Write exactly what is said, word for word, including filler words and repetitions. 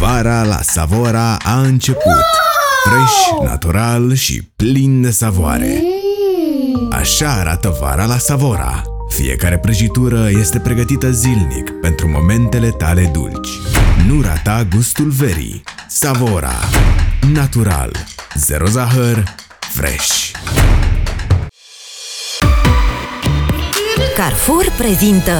Vara la Savora a început. Fresh, natural și plin de savoare. Așa arată vara la Savora. Fiecare prăjitură este pregătită zilnic pentru momentele tale dulci. Nu rata gustul verii. Savora. Natural. Zero zahăr. Fresh. Carrefour prezintă